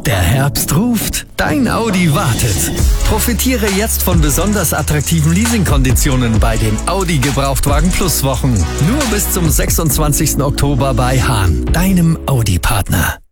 Der Herbst ruft, dein Audi wartet. Profitiere jetzt von besonders attraktiven Leasingkonditionen bei den Audi Gebrauchtwagen Plus Wochen. Nur bis zum 26. Oktober bei Hahn, deinem Audi-Partner.